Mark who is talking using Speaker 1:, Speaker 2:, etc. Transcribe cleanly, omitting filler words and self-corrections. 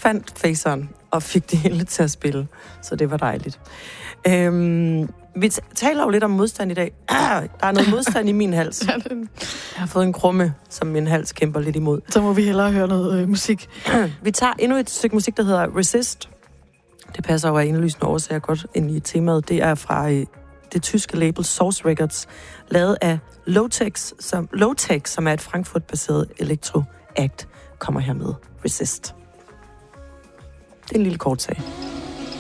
Speaker 1: fandt phaseren og fik det hele til at spille. Så det var dejligt. Vi taler jo lidt om modstand i dag. Der er noget modstand i min hals. Jeg har fået en krumme, som min hals kæmper lidt imod.
Speaker 2: Så må vi hellere høre noget musik.
Speaker 1: Vi tager endnu et stykke musik, der hedder Resist. Det passer jo af indlysende årsager godt ind i temaet. Det er fra det tyske label Source Records, lavet af Lowtex, som er et Frankfurt-baseret electro-act, kommer her med Resist. Det er en lille kort sag.